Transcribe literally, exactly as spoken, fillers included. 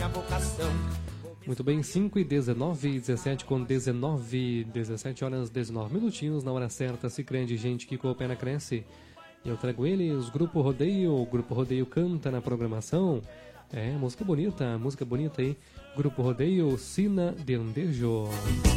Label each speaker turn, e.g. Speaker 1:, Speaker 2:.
Speaker 1: vocação.
Speaker 2: Muito bem, cinco e dezenove, dezessete com dezenove, dezessete horas, dezenove minutinhos, na hora certa, se crê de gente que coopera, cresce. E eu trago eles, Grupo Rodeio, o Grupo Rodeio canta na programação. É, música bonita, música bonita aí. Grupo Rodeio, Sina de Andejo.